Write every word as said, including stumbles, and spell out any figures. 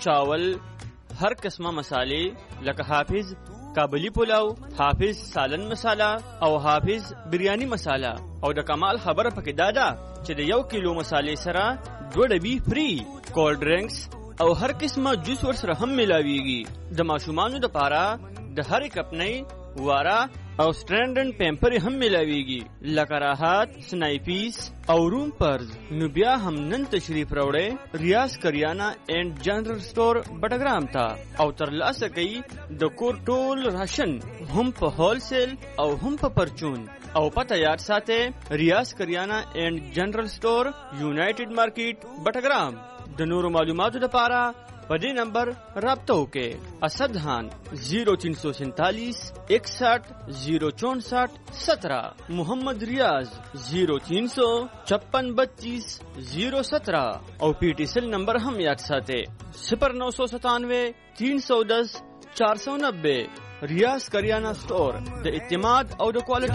چاول، هر قسمه مسالې لکه حافظ کابلی پلاو، حافظ سالن مساله او حافظ بریانی مساله. او د کمال خبره پکې دا ده چې د یو کیلو مسالې سره دوه ډبي فری، کولډ ډرینکس او هر قسمه جوس ور سره هم ملاويږي. د ماشومانو د پاره د هر کپنۍ واره او سټرینډن پیمپر هم ملاويږي لکه راحت، سنایپیس او روم پرز. نو بیا هم نن تشریف راوړې ریاض کریانا اینڈ جنرل سٹور بټګرام ته او ترلاسه کوي د کور ټول راشن هم په هول سیل او هم په پرچون. او پته یاد ساته ریاض کریانا اینڈ جنرل سٹور یونایټډ مارکیټ بټګرام. د نورو معلوماتو لپاره په دې نمبر رابطه وکړئ. اسد خان زیرو تین سو سینتالیس اکسٹھ زیرو چونسٹھ سترہ، محمد ریاض زیرو تین سو چھپن بتیس زیرو سترہ او پی ٹی سیل نمبر هم یاد ساته صفر نو سو ستانوے تین سو دس چار سو نبے. ریاض کریانا سٹور د اعتماد او د کوالټي